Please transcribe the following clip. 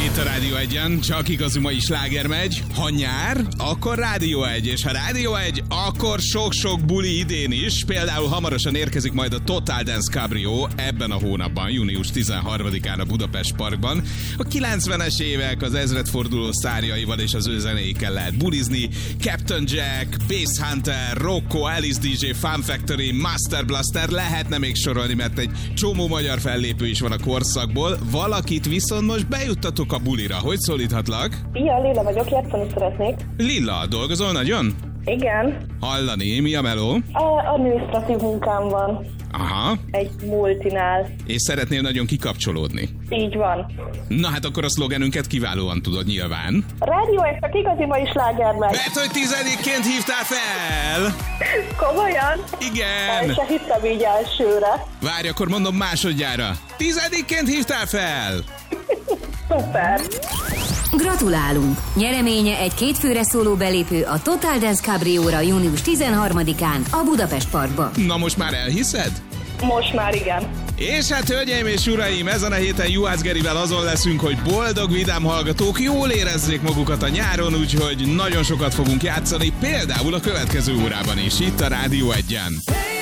Itt a Rádió 1-en, csak igazi mai sláger megy. Ha nyár, akkor Rádió 1, és ha Rádió 1, akkor sok-sok buli idén is. Például hamarosan érkezik majd a Total Dance Cabrio ebben a hónapban, június 13-án a Budapest Parkban. A 90-es évek az ezredforduló sztárjaival és az ő zenéikkel lehet bulizni. Captain Jack, Bass Hunter, Rocco, Alice DJ, Fun Factory, Master Blaster, lehetne még sorolni, mert egy csomó magyar fellépő is van a korszakból. Valakit viszont most bejuttatok a bulira. Hogy szólíthatlak? Szia, Lilla vagyok, játszani szeretnék. Lilla, dolgozol nagyon? Igen. Hallani, mi a meló? Adminisztratív munkám van. Aha. Egy multinál. És szeretnél nagyon kikapcsolódni. Így van. Na hát akkor a szlogenünket kiválóan tudod nyilván. Rádió, ez csak igazi mai sláger meg. Mert hogy 10-ként hívtál fel! Komolyan? Igen! El se hittem így elsőre. Várj, akkor mondom másodjára. 10-ként hívtál fel! Szuper! Gratulálunk! Nyereménye egy kétfőre szóló belépő a Total Dance Cabrióra június 13-án a Budapest Parkba. Na most már elhiszed? Most már igen. És hát, hölgyeim és uraim, ezen a héten Juhász Gerivel azon leszünk, hogy boldog, vidám hallgatók jól érezzék magukat a nyáron, úgyhogy nagyon sokat fogunk játszani, például a következő órában is, itt a Rádió 1-en.